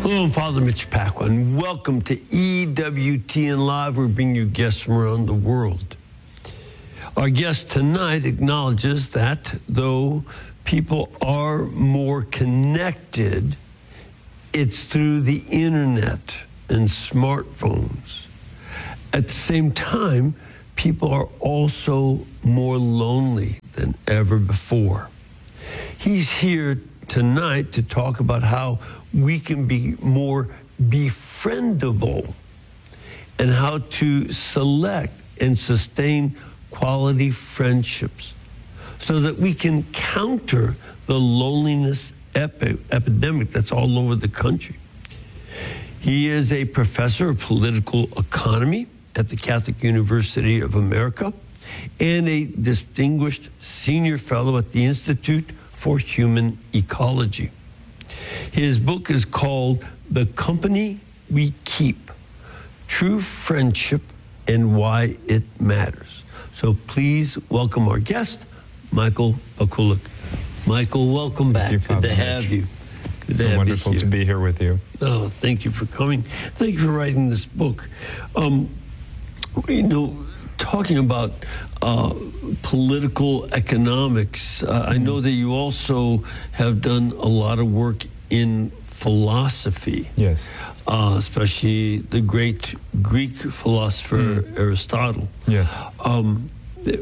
Hello, I'm Father Mitch Paquin. Welcome to EWTN Live. We're bringing you guests from around the world. Our guest tonight acknowledges that though people are more connected, it's through the internet and smartphones. At the same time, people are also more lonely than ever before. He's here tonight to talk about how we can be more befriendable and how to select and sustain quality friendships so that we can counter the loneliness epidemic that's all over the country. He is a professor of political economy at the Catholic University of America and a distinguished senior fellow at the Institute for Human Ecology. His book is called The Company We Keep, True Friendship and Why It Matters. So please welcome our guest, Michael Pakulik. Michael, welcome back. Good to have you. Good to have you. Wonderful to be here with you. Oh, thank you for coming. Thank you for writing this book. Talking about political economics, I know that you also have done a lot of work in philosophy. Yes. Especially the great Greek philosopher Aristotle. Yes. And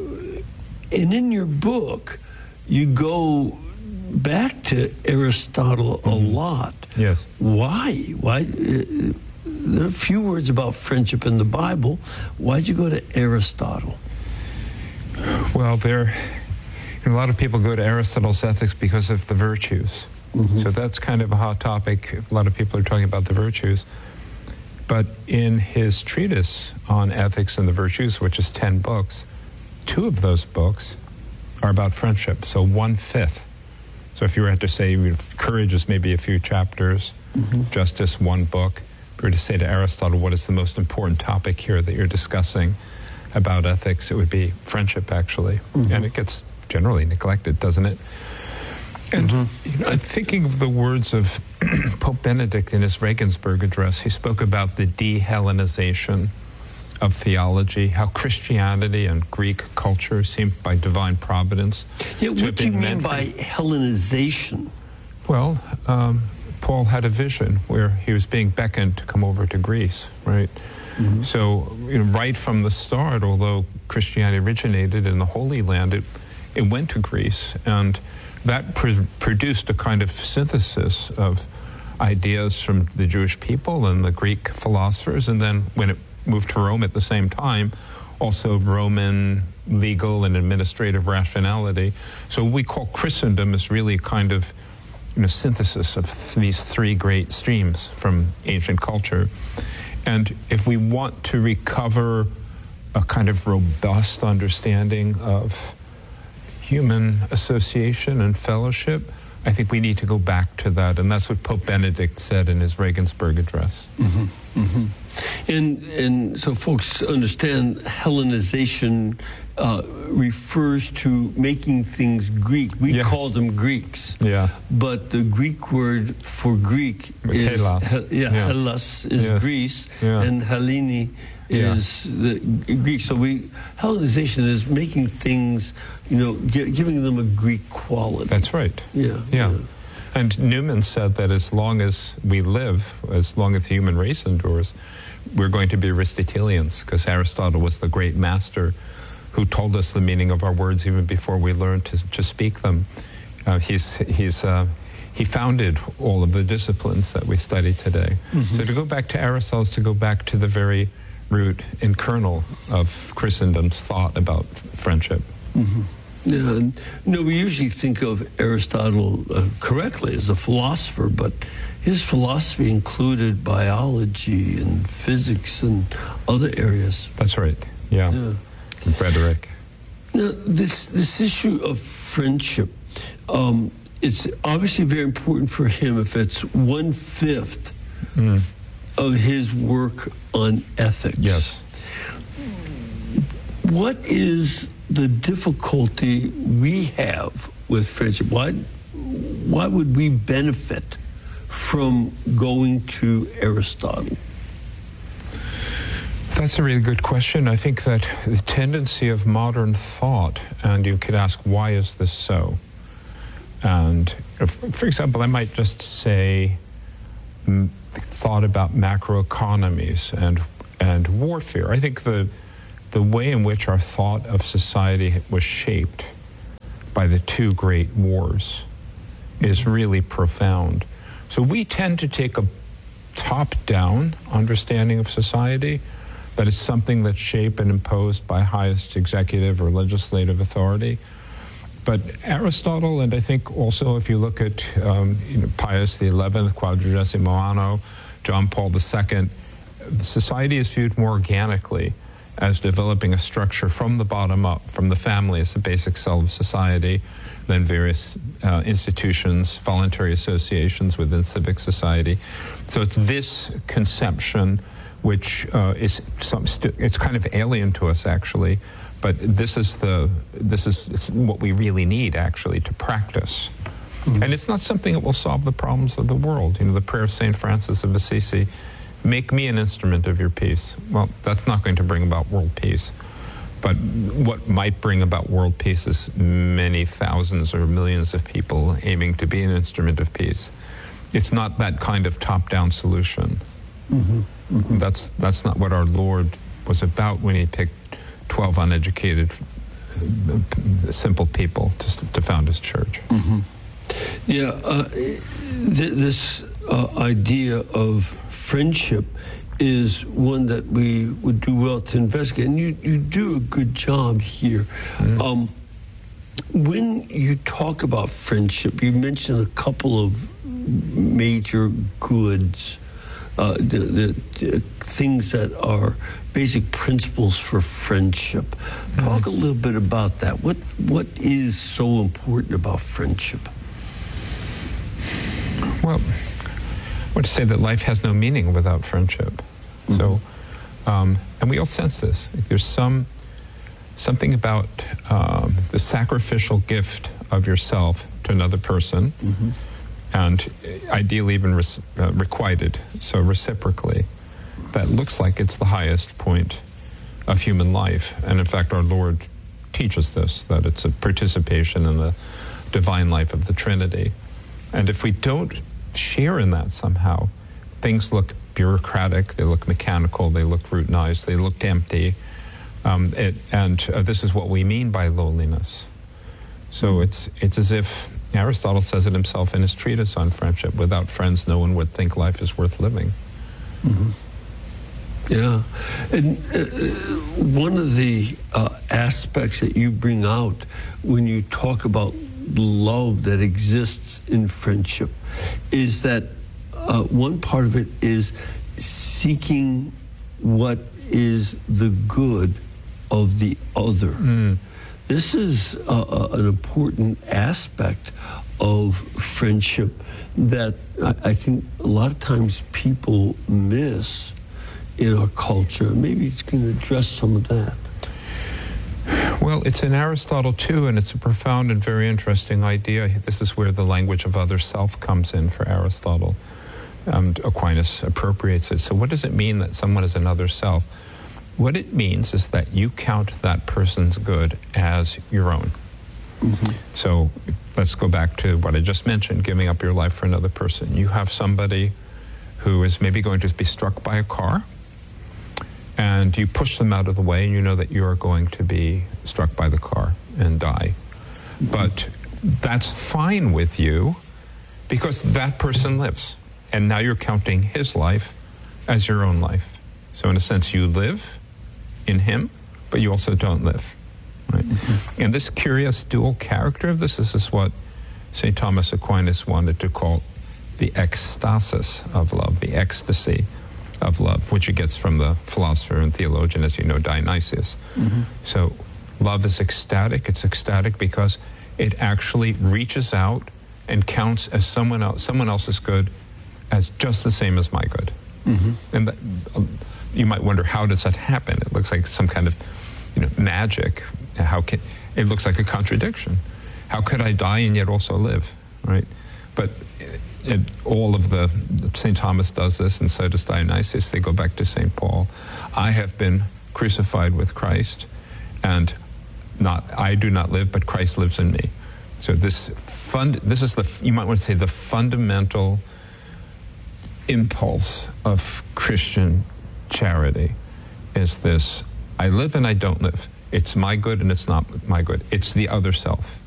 in your book, you go back to Aristotle a lot. Yes. Why? There are a few words about friendship in the Bible. Why'd you go to Aristotle? Well, a lot of people go to Aristotle's ethics because of the virtues. Mm-hmm. So that's kind of a hot topic. A lot of people are talking about the virtues. But in his treatise on ethics and the virtues, which is 10 books, 2 of those books are about friendship, so 1/5. So if you were to say courage is maybe a few chapters, justice 1 book, if you were to say to Aristotle, what is the most important topic here that you're discussing about ethics, it would be friendship, actually. And it gets generally neglected, doesn't it? And I'm thinking of the words of Pope Benedict in his Regensburg address. He spoke about the de-Hellenization of theology, how Christianity and Greek culture seemed by divine providence. Yeah, what do you mean by Hellenization? Well, Paul had a vision where he was being beckoned to come over to Greece, right? So, right from the start, although Christianity originated in the Holy Land, it went to Greece, and that produced a kind of synthesis of ideas from the Jewish people and the Greek philosophers, and then when it moved to Rome at the same time, also Roman legal and administrative rationality. So what we call Christendom is really a kind of synthesis of these 3 great streams from ancient culture. And if we want to recover a kind of robust understanding of human association and fellowship, I think we need to go back to that. And that's what Pope Benedict said in his Regensburg address. And so folks understand Hellenization refers to making things Greek. We call them Greeks. Yeah. But the Greek word for Greek is Hellas. Hellas is Greece, and Hellene is the Greek. So Hellenization is making things, giving them a Greek quality. That's right. Yeah. And Newman said that as long as we live, as long as the human race endures, we're going to be Aristotelians, because Aristotle was the great master who told us the meaning of our words even before we learned to speak them. He founded all of the disciplines that we study today. So to go back to Aristotle is to go back to the very root and kernel of Christendom's thought about friendship. Yeah, we usually think of Aristotle correctly as a philosopher, but his philosophy included biology and physics and other areas. That's right. Yeah. And rhetoric. Now, this issue of friendship, it's obviously very important for him if it's 1/5 of his work on ethics. Yes. What is the difficulty we have with friendship? Why would we benefit from going to Aristotle? That's a really good question. I think that the tendency of modern thought, and you could ask, why is this so? And for example, I might just say thought about macroeconomies and warfare. I think the way in which our thought of society was shaped by the two great wars is really profound. So we tend to take a top-down understanding of society, that is something that's shaped and imposed by highest executive or legislative authority. But Aristotle, and I think also if you look at Pius XI, Quadragesimo Anno, John Paul II, society is viewed more organically as developing a structure from the bottom up, from the family as the basic cell of society, then various institutions, voluntary associations within civic society. So it's this conception which it's kind of alien to us actually, but this is what we really need actually to practice. Mm-hmm. And it's not something that will solve the problems of the world. The prayer of St. Francis of Assisi, make me an instrument of your peace. Well, that's not going to bring about world peace. But what might bring about world peace is many thousands or millions of people aiming to be an instrument of peace. It's not that kind of top-down solution. Mm-hmm. Mm-hmm. That's not what our Lord was about when he picked 12 uneducated, simple people to found his church. Mm-hmm. Yeah, this idea of friendship is one that we would do well to investigate, and you do a good job here. Mm-hmm. When you talk about friendship, you mentioned a couple of major goods. The things that are basic principles for friendship. Talk a little bit about that. What is so important about friendship? Well, I want to say that life has no meaning without friendship. Mm-hmm. So, and we all sense this. There's something about the sacrificial gift of yourself to another person. Mm-hmm. And ideally even requited, so reciprocally, that looks like it's the highest point of human life. And in fact, our Lord teaches this, that it's a participation in the divine life of the Trinity. And if we don't share in that somehow, things look bureaucratic, they look mechanical, they look routinized, they look empty. This is what we mean by lowliness. So it's as if Aristotle says it himself in his treatise on friendship. Without friends, no one would think life is worth living. Mm-hmm. Yeah. And one of the aspects that you bring out when you talk about love that exists in friendship is that one part of it is seeking what is the good of the other. Mm. This is an important aspect of friendship that I think a lot of times people miss in our culture. Maybe you can address some of that. Well, it's in Aristotle too, and it's a profound and very interesting idea. This is where the language of other self comes in for Aristotle. Aquinas appropriates it. So what does it mean that someone is another self? What it means is that you count that person's good as your own. Mm-hmm. So let's go back to what I just mentioned, giving up your life for another person. You have somebody who is maybe going to be struck by a car, and you push them out of the way, and you know that you're going to be struck by the car and die. Mm-hmm. But that's fine with you because that person lives. And now you're counting his life as your own life. So in a sense, you live in him, but you also don't live. Right? Mm-hmm. And this curious dual character of this is what St. Thomas Aquinas wanted to call the ecstasis of love, the ecstasy of love, which it gets from the philosopher and theologian, as you know, Dionysius. Mm-hmm. So love is ecstatic. It's ecstatic because it actually reaches out and counts as someone else's good as just the same as my good. Mm-hmm. And that, you might wonder, how does that happen? It looks like some kind of magic. It looks like a contradiction. How could I die and yet also live, right? But all of the, St. Thomas does this, and so does Dionysius. They go back to St. Paul. I have been crucified with Christ, and I do not live, but Christ lives in me. So this is you might want to say, the fundamental impulse of Christian charity is this: I live and I don't live. It's my good and it's not my good. It's the other self.